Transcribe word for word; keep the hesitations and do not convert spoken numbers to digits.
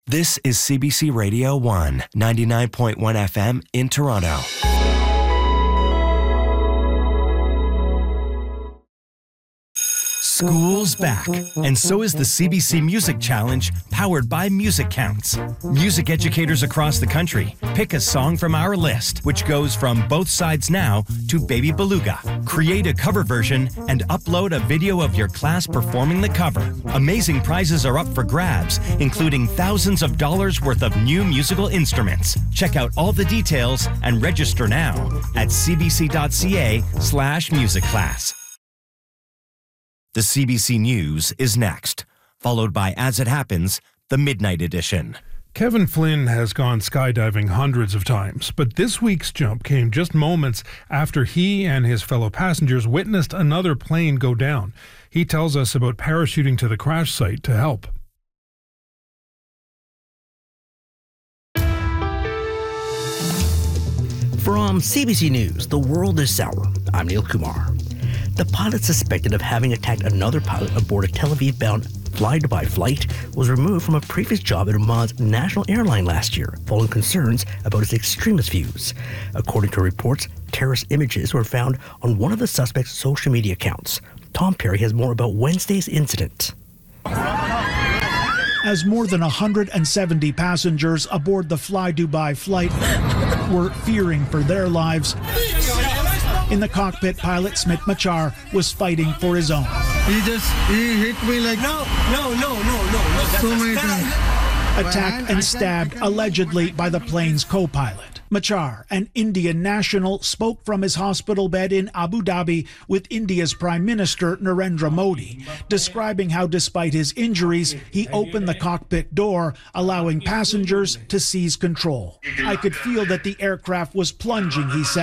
This is C B C Radio one, ninety-nine point one F M in Toronto. School's back, and so is the C B C Music Challenge, powered by Music Counts. Music educators across the country pick a song from our list, which goes from Both Sides Now to Baby Beluga. Create a cover version and upload a video of your class performing the cover. Amazing prizes are up for grabs, including thousands of dollars worth of new musical instruments. Check out all the details and register now at cbc.ca slash music class. The C B C News is next, followed by As It Happens, the Midnight Edition. Kevin Flynn has gone skydiving hundreds of times, but this week's jump came just moments after he and his fellow passengers witnessed another plane go down. He tells us about parachuting to the crash site to help. From C B C News, The World is Sour, I'm Neil Kumar. The pilot suspected of having attacked another pilot aboard a Tel Aviv-bound fly-Dubai flight was removed from a previous job at Oman's national airline last year, following concerns about his extremist views. According to reports, terrorist images were found on one of the suspect's social media accounts. Tom Perry has more about Wednesday's incident. As more than one hundred seventy passengers aboard the fly-Dubai flight were fearing for their lives, in the cockpit, pilot Smith Machar was fighting for his own. He just, he hit me like... No, no, no, no, no. So many times. Attacked and stabbed allegedly by the plane's co-pilot. Machar, an Indian national, spoke from his hospital bed in Abu Dhabi with India's Prime Minister Narendra Modi, describing how despite his injuries, he opened the cockpit door, allowing passengers to seize control. I could feel that the aircraft was plunging, he said.